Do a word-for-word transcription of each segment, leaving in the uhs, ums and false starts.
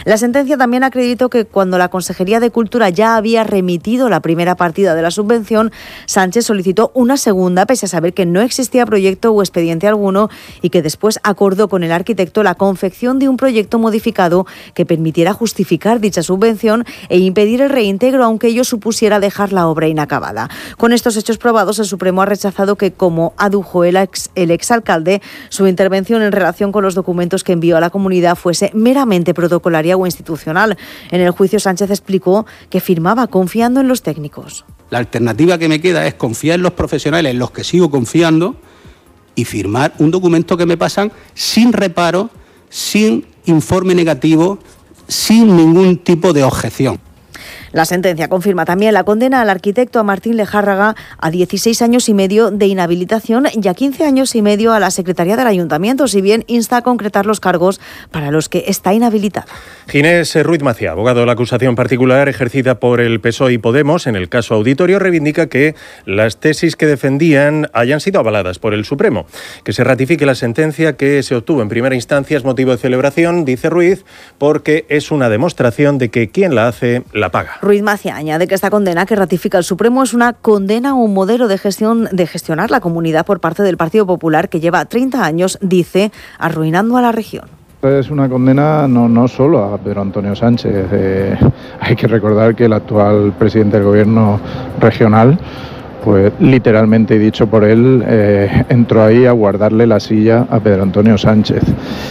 La sentencia también acreditó que cuando la Consejería de Cultura ya había remitido la primera partida de la subvención, Sánchez solicitó una segunda, pese a saber que no existía proyecto o expediente alguno, y que después acordó con el arquitecto la confección de un proyecto modificado que permitiera justificar dicha subvención e impedir el reintegro, aunque ello supusiera dejar la obra inacabada. Con estos hechos probados, el Supremo ha rechazado que, como adujo el, ex, el exalcalde, su intervención en relación con los documentos que envió a la comunidad fuese meramente protocolaria o institucional. En el juicio, Sánchez explicó que firmaba confiando en los técnicos. La alternativa que me queda es confiar en los profesionales, en los que sigo confiando, y firmar un documento que me pasan sin reparo, sin informe negativo, sin ningún tipo de objeción. La sentencia confirma también la condena al arquitecto, a Martín Lejárraga, a dieciséis años y medio de inhabilitación y a quince años y medio a la Secretaría del Ayuntamiento, si bien insta a concretar los cargos para los que está inhabilitada. Ginés Ruiz Maciá, abogado de la acusación particular ejercida por el P S O E y Podemos en el caso Auditorio, reivindica que las tesis que defendían hayan sido avaladas por el Supremo. Que se ratifique la sentencia que se obtuvo en primera instancia es motivo de celebración, dice Ruiz, porque es una demostración de que quien la hace, la paga. Ruiz Maciá añade que esta condena que ratifica el Supremo es una condena a un modelo de gestión de gestionar la comunidad por parte del Partido Popular que lleva treinta años, dice, arruinando a la región. Es una condena no, no solo a Pedro Antonio Sánchez. Eh, hay que recordar que el actual presidente del Gobierno regional, pues literalmente dicho por él, eh, entró ahí a guardarle la silla a Pedro Antonio Sánchez.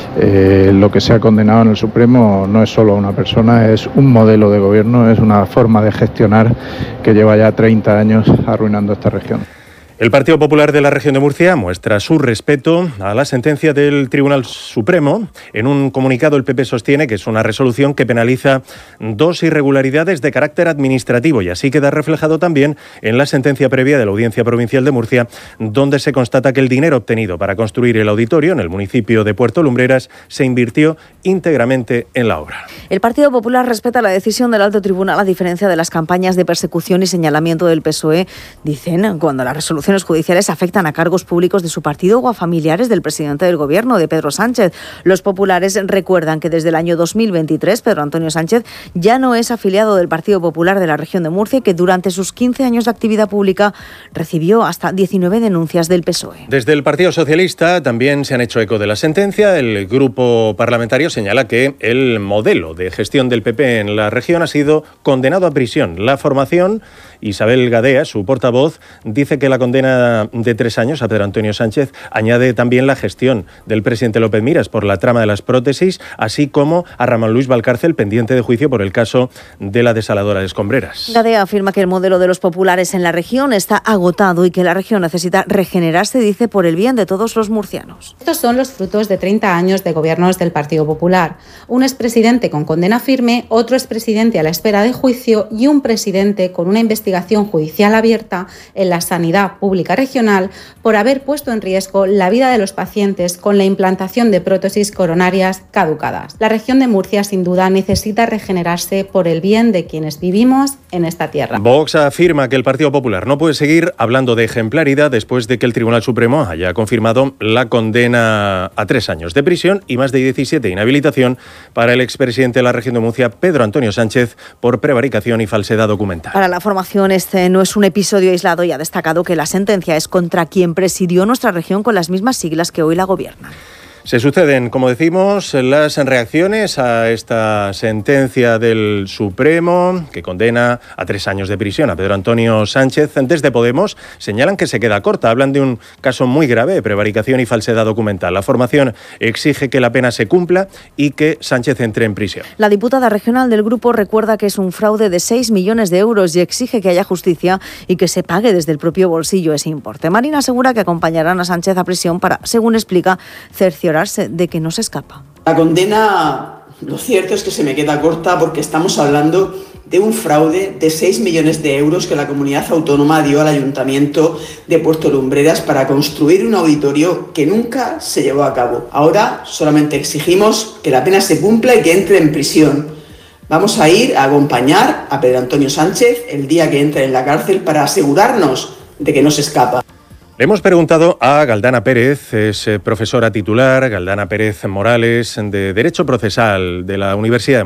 Eh, lo que se ha condenado en el Supremo no es solo a una persona, es un modelo de gobierno, es una forma de gestionar que lleva ya treinta años arruinando esta región. El Partido Popular de la región de Murcia muestra su respeto a la sentencia del Tribunal Supremo. En un comunicado, el P P sostiene que es una resolución que penaliza dos irregularidades de carácter administrativo y así queda reflejado también en la sentencia previa de la Audiencia Provincial de Murcia, donde se constata que el dinero obtenido para construir el auditorio en el municipio de Puerto Lumbreras se invirtió íntegramente en la obra. El Partido Popular respeta la decisión del Alto Tribunal, a diferencia de las campañas de persecución y señalamiento del P S O E, dicen, cuando la resolución judiciales afectan a cargos públicos de su partido o a familiares del presidente del Gobierno, de Pedro Sánchez. Los populares recuerdan que desde el año dos mil veintitrés Pedro Antonio Sánchez ya no es afiliado del Partido Popular de la región de Murcia y que durante sus quince años de actividad pública recibió hasta diecinueve denuncias del P S O E. Desde el Partido Socialista también se han hecho eco de la sentencia. El grupo parlamentario señala que el modelo de gestión del P P en la región ha sido condenado a prisión. La formación, Isabel Gadea, su portavoz, dice que la condena de tres años a Pedro Antonio Sánchez añade también la gestión del presidente López Miras por la trama de las prótesis, así como a Ramón Luis Valcárcel, pendiente de juicio por el caso de la desaladora de Escombreras. Gadea afirma que el modelo de los populares en la región está agotado y que la región necesita regenerarse, dice, por el bien de todos los murcianos. Estos son los frutos de treinta años de gobiernos del Partido Popular. Un expresidente con condena firme, otro expresidente a la espera de juicio y un presidente con una investigación judicial abierta en la sanidad pública regional por haber puesto en riesgo la vida de los pacientes con la implantación de prótesis coronarias caducadas. La región de Murcia, sin duda, necesita regenerarse por el bien de quienes vivimos en esta tierra. Vox afirma que el Partido Popular no puede seguir hablando de ejemplaridad después de que el Tribunal Supremo haya confirmado la condena a tres años de prisión y más de diecisiete de inhabilitación para el expresidente de la región de Murcia, Pedro Antonio Sánchez, por prevaricación y falsedad documental. Para la formación, este no es un episodio aislado y ha destacado que la sentencia es contra quien presidió nuestra región con las mismas siglas que hoy la gobierna. Se suceden, como decimos, las reacciones a esta sentencia del Supremo que condena a tres años de prisión a Pedro Antonio Sánchez. Desde Podemos señalan que se queda corta. Hablan de un caso muy grave de prevaricación y falsedad documental. La formación exige que la pena se cumpla y que Sánchez entre en prisión. La diputada regional del grupo recuerda que es un fraude de seis millones de euros y exige que haya justicia y que se pague desde el propio bolsillo ese importe. Marina asegura que acompañarán a Sánchez a prisión para, según explica, cerciorarse de que no se escapa. La condena, lo cierto es que se me queda corta porque estamos hablando de un fraude de seis millones de euros que la comunidad autónoma dio al Ayuntamiento de Puerto Lumbreras para construir un auditorio que nunca se llevó a cabo. Ahora solamente exigimos que la pena se cumpla y que entre en prisión. Vamos a ir a acompañar a Pedro Antonio Sánchez el día que entre en la cárcel para asegurarnos de que no se escapa. Le hemos preguntado a Galdana Pérez, es profesora titular, Galdana Pérez Morales, de Derecho Procesal de la Universidad de